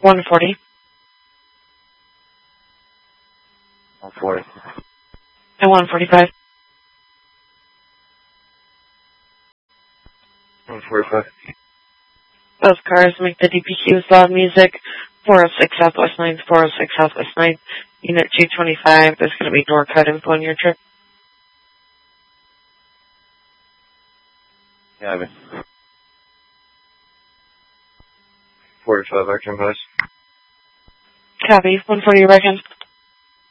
140. 140. And 145. 145. Both cars make the DPQ with loud music. 406 Southwest 9th, 406 Southwest 9th, Unit 225. There's going to be door cut info on your trip. Yeah, 45 action, guys. Copy. 140 Reckon.